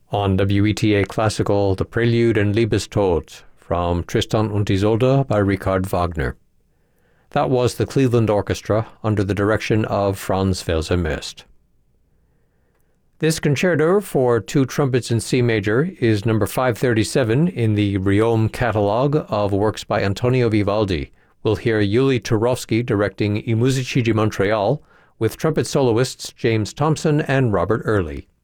On WETA Classical, the Prelude and Liebestod from Tristan und Isolde by Richard Wagner. That was the Cleveland Orchestra under the direction of Franz Welser-Möst. This concerto for two trumpets in C major is number 537 in the Riom catalogue of works by Antonio Vivaldi. We'll hear Yuli Turovsky directing I Musici di Montreal with trumpet soloists James Thompson and Robert Early.